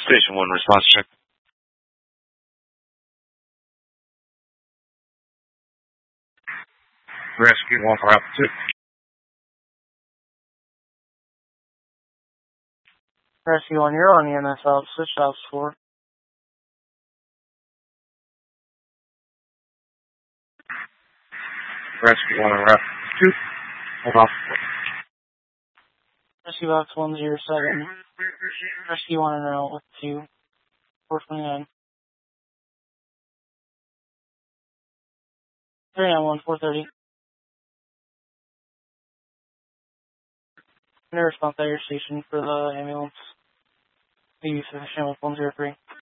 Station 1 response check. Rescue 1 for altitude. Rescue 1, you're on EMS out. Switch out 4. Rescue 1 for altitude. Hold off. Rescue box 107. Rescue 1 and out with 2. 429. 391, 430. No response at your station for the ambulance. Be sufficient with 103.